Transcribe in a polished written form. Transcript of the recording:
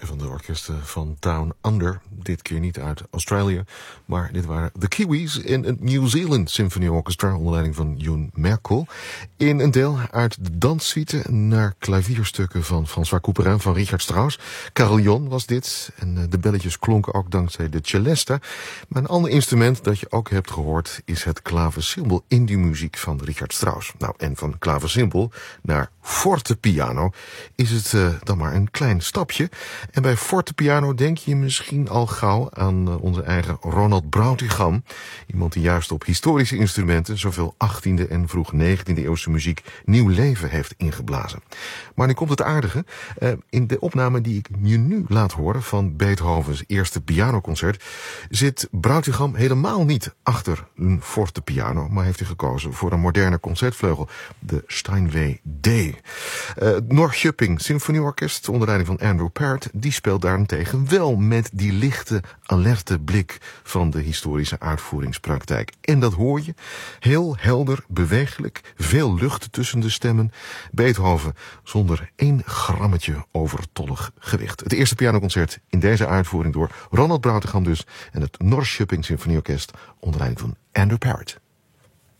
van de orkesten van Down Under. Dit keer niet uit Australië, maar dit waren de Kiwis in het New Zealand Symphony Orchestra onder leiding van June Merkel. In een deel uit de danssuite naar klavierstukken van François Couperin van Richard Strauss. Carillon was dit en de belletjes klonken ook dankzij de celesta. Maar een ander instrument dat je ook hebt gehoord is het klavecimbal in die muziek van Richard Strauss. Nou, en van klavecimbal naar fortepiano is het dan maar een klein stapje. En bij fortepiano denk je misschien al gauw aan onze eigen Ronald Brautigam. Iemand die juist op historische instrumenten zoveel 18e en vroeg 19e eeuwse muziek nieuw leven heeft ingeblazen. Maar nu komt het aardige. In de opname die ik je nu laat horen van Beethovens eerste pianoconcert zit Brautigam helemaal niet achter een fortepiano, maar heeft hij gekozen voor een moderne concertvleugel, de Steinway D. Norrköping Symfonieorkest onder leiding van Andrew Parrott, die speelt daarentegen wel met die lichte, alerte blik van de historische uitvoeringspraktijk. En dat hoor je. Heel helder, bewegelijk, veel lucht tussen de stemmen. Beethoven zonder 1 grammetje overtollig gewicht. Het eerste pianoconcert in deze uitvoering door Ronald Brautigam dus en het Norrköping Symfonieorkest onder leiding van Andrew Parrott.